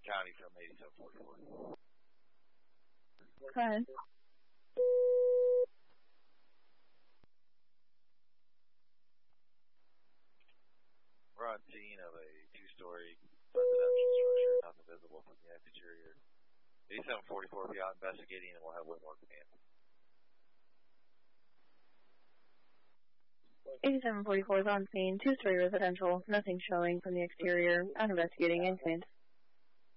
County from 8744. Hi. We're on scene of a two-story residential structure, nothing visible from the exterior. 8744 be out investigating, and we'll have Whitmore command. 8744 is on scene, two-story residential, nothing showing from the exterior, out investigating, in command.